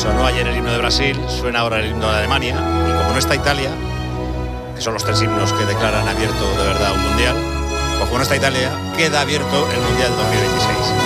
Sonó ayer el himno de Brasil, suena ahora el himno de Alemania, y como no está Italia, que son los 3 himnos que declaran abierto de verdad un mundial, pues como no está Italia, queda abierto el Mundial 2026.